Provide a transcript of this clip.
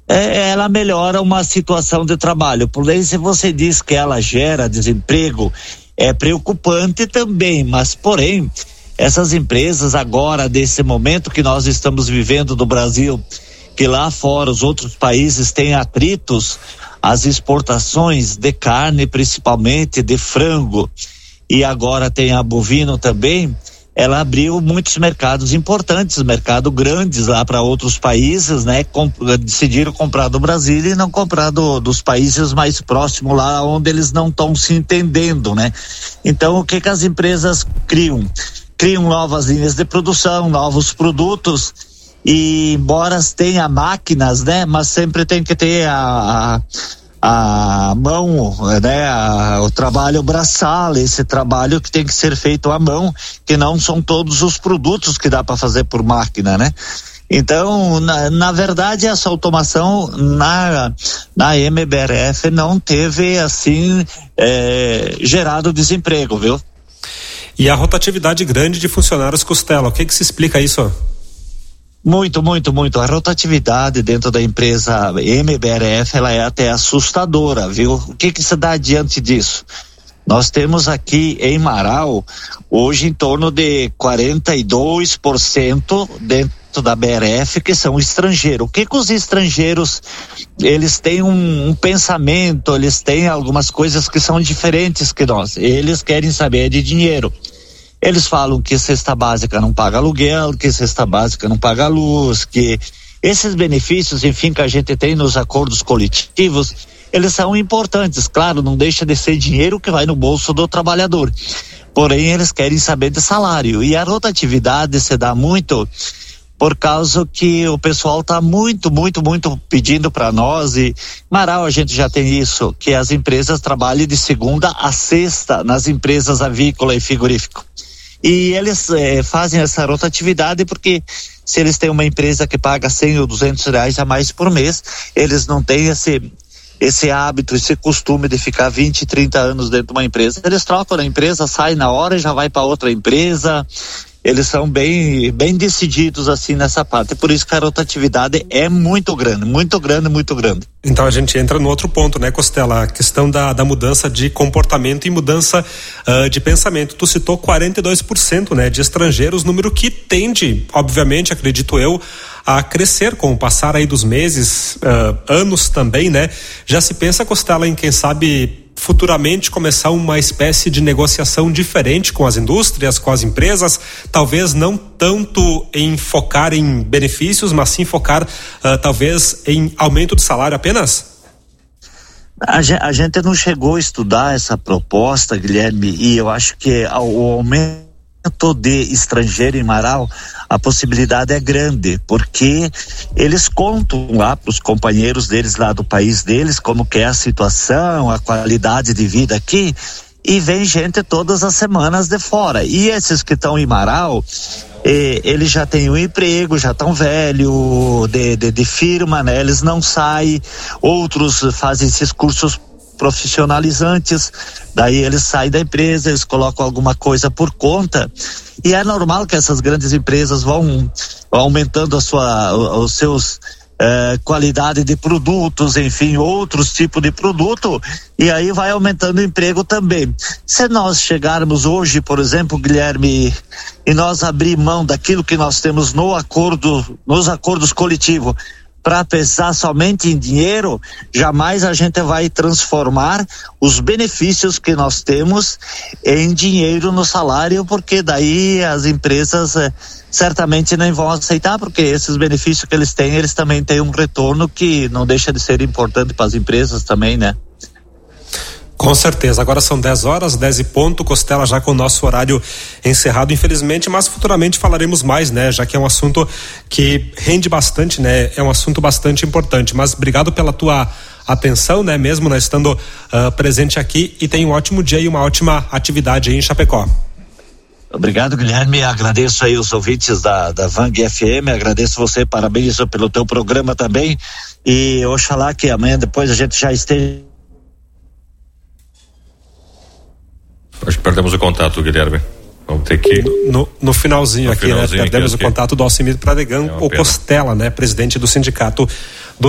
ela melhora uma situação de trabalho. Porém, se você diz que ela gera desemprego, é preocupante também, mas porém, essas empresas agora, desse momento que nós estamos vivendo no Brasil, que lá fora os outros países têm atritos, as exportações de carne, principalmente de frango, e agora tem a bovino também, ela abriu muitos mercados importantes, mercados grandes lá para outros países, né? Decidiram comprar do Brasil e não comprar dos países mais próximos, lá onde eles não estão se entendendo, né? Então, o que as empresas criam? Criam novas linhas de produção, novos produtos, e embora tenha máquinas, né? Mas sempre tem que ter a mão, né? O trabalho braçal, esse trabalho que tem que ser feito à mão, que não são todos os produtos que dá para fazer por máquina, né? Então, na verdade, essa automação na MBRF não teve, assim, gerado desemprego, viu? E a rotatividade grande de funcionários, Costela, o que se explica isso? Muito. A rotatividade dentro da empresa MBRF, ela é até assustadora, viu? O que se dá diante disso? Nós temos aqui em Marau, hoje em torno de 42% dentro da BRF que são estrangeiros. O que os estrangeiros, eles têm um pensamento, eles têm algumas coisas que são diferentes que nós. Eles querem saber de dinheiro. Eles falam que cesta básica não paga aluguel, que cesta básica não paga luz, que esses benefícios, enfim, que a gente tem nos acordos coletivos, eles são importantes. Claro, não deixa de ser dinheiro que vai no bolso do trabalhador. Porém, eles querem saber de salário. E a rotatividade se dá muito por causa que o pessoal está muito pedindo para nós, e Marau a gente já tem isso, que as empresas trabalhem de segunda a sexta nas empresas avícola e frigorífico. E eles fazem essa rotatividade porque se eles têm uma empresa que paga 100 ou 200 reais a mais por mês, eles não têm esse hábito, esse costume de ficar 20, 30 anos dentro de uma empresa. Eles trocam na empresa, saem na hora e já vai para outra empresa. Eles são bem decididos assim nessa parte, por isso que a rotatividade é muito grande. Então a gente entra no outro ponto, né, Costela, a questão da mudança de comportamento e mudança de pensamento. Tu citou 42%, né, de estrangeiros, número que tende, obviamente, acredito eu, a crescer com o passar aí dos meses, anos também, né? Já se pensa, Costela, em quem sabe futuramente começar uma espécie de negociação diferente com as indústrias, com as empresas, talvez não tanto em focar em benefícios, mas sim focar talvez em aumento de salário apenas? A gente não chegou a estudar essa proposta, Guilherme, e eu acho que o aumento de estrangeiro em Marau, a possibilidade é grande, porque eles contam lá para os companheiros deles lá do país deles como que é a situação, a qualidade de vida aqui, e vem gente todas as semanas de fora. E esses que estão em Marau, eles já têm um emprego, já estão velho de firma, né? Eles não saem, outros fazem esses cursos profissionalizantes, daí eles saem da empresa, eles colocam alguma coisa por conta, e é normal que essas grandes empresas vão aumentando os seus qualidade de produtos, enfim, outros tipos de produto, e aí vai aumentando o emprego também. Se nós chegarmos hoje, por exemplo, Guilherme, e nós abrir mão daquilo que nós temos nos acordos coletivos, para pensar somente em dinheiro, jamais a gente vai transformar os benefícios que nós temos em dinheiro no salário, porque daí as empresas certamente não vão aceitar, porque esses benefícios que eles têm, eles também têm um retorno que não deixa de ser importante para as empresas também, né? Com certeza. Agora são 10h10, Costela já com o nosso horário encerrado, infelizmente, mas futuramente falaremos mais, né? Já que é um assunto que rende bastante, né? É um assunto bastante importante, mas obrigado pela tua atenção, né? Mesmo nós estando presente aqui, e tenha um ótimo dia e uma ótima atividade aí em Chapecó. Obrigado, Guilherme, agradeço aí os ouvintes da Vang FM, agradeço você, parabéns pelo teu programa também, e oxalá que amanhã depois a gente já esteja. Acho que perdemos o contato, Guilherme. Vamos ter que... No finalzinho aqui, né? Perdemos o contato do Alcimito Pradegão, o Costela, né? Presidente do Sindicato